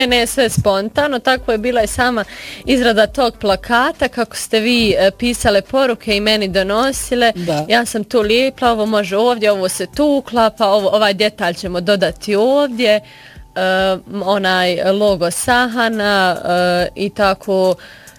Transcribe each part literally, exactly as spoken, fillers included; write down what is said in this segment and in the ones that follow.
Ne sve spontano, tako je bila i sama izrada tog plakata, kako ste vi e, pisale poruke i meni donosile. Da. Ja sam tu lijepla, ovo može ovdje, ovo se tu uklapa, ovo, ovaj detalj ćemo dodati ovdje, e, onaj logo Sahana e, i tako.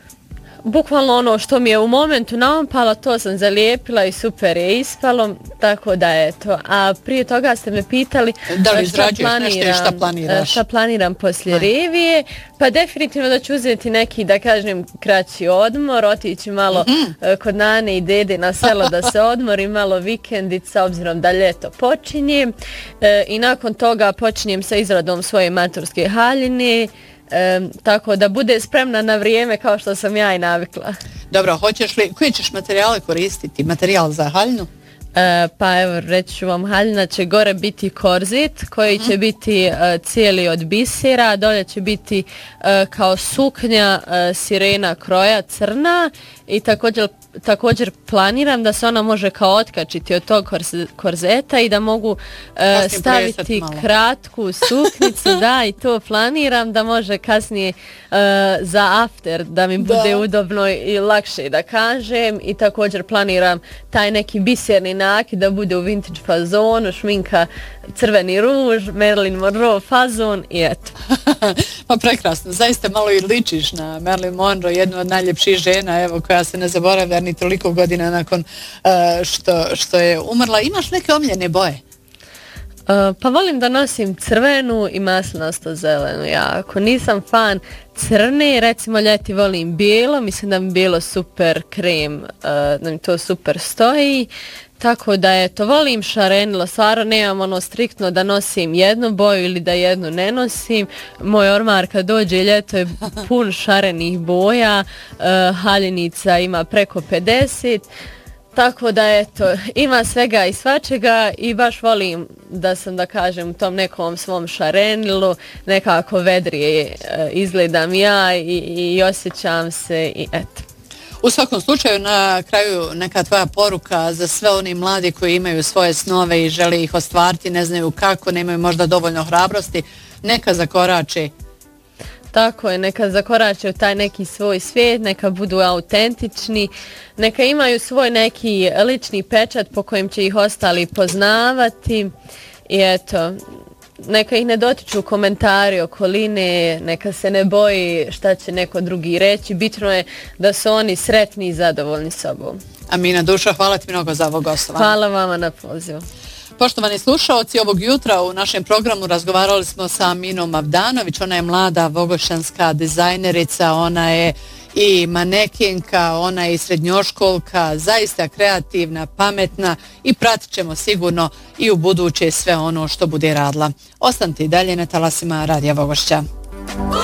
Bukvalno ono što mi je u momentu naompalo, to sam zalijepila i super je ispalo, tako da eto. A prije toga ste me pitali da li šta planiram, nešto i šta planiraš? Šta planiram poslije revije. Pa definitivno da ću uzeti neki, da kažem, kraći odmor, otići malo mm-hmm. kod nane i dede na selo da se odmorim, malo vikendica, obzirom da ljeto počinje. E, I nakon toga počinjem sa izradom svoje maturske haljine. E, tako da bude spremna na vrijeme kao što sam ja i navikla. Dobro, hoćeš li, koje ćeš materijale koristiti? Materijal za haljinu? E, pa evo, reći ću vam, haljina će gore biti korzit koji mm-hmm. će biti e, cijeli od bisera, dolje će biti e, kao suknja e, sirena kroja crna i također također planiram da se ona može kao otkačiti od tog korzeta i da mogu e, staviti kratku suknicu, da, i to planiram da može kasnije e, za after da mi bude da. udobno i lakše da kažem, i također planiram taj neki biserni nakit da bude u vintage fazonu, šminka crveni ruž, Marilyn Monroe fazon i eto. Pa prekrasno, zaista malo i ličiš na Marilyn Monroe, jednu od najljepših žena, evo, koja se ne zaboravlja ni toliko godina nakon uh, što, što je umrla. Imaš neke omiljene boje? Uh, pa volim da nosim crvenu i maslinasto zelenu jako. Nisam fan crne, recimo ljeti volim bijelo, mislim da mi bijelo super krem, uh, da mi to super stoji. Tako da eto, volim šarenilo, stvarno nemam ono striktno da nosim jednu boju ili da jednu ne nosim. Moj ormar kad dođe ljeto je pun šarenih boja, uh, haljenica ima preko pedeset. Tako da eto, ima svega i svačega i baš volim da sam, da kažem, u tom nekom svom šarenilu, nekako vedrije uh, izgledam ja i, i osjećam se i eto. U svakom slučaju, na kraju neka tvoja poruka za sve oni mladi koji imaju svoje snove i žele ih ostvariti, ne znaju kako, nemaju možda dovoljno hrabrosti, neka zakorače. Tako je, neka zakorače u taj neki svoj svijet, neka budu autentični, neka imaju svoj neki lični pečat po kojem će ih ostali poznavati i eto, neka ih ne dotiču komentari okoline, neka se ne boji šta će neko drugi reći. Bitno je da su oni sretni i zadovoljni sobom. Amina Dušo, hvala ti mnogo za ovo gostovanje. Hvala vama na pozivu. Poštovani slušaoci, ovog jutra u našem programu razgovarali smo sa Aminom Avdanović. Ona je mlada vogošanska dizajnerica, ona je i manekenka, ona je i srednjoškolka, zaista kreativna, pametna i pratit ćemo sigurno i u buduće sve ono što bude radila. Ostanite i dalje na talasima Radija Vogošća.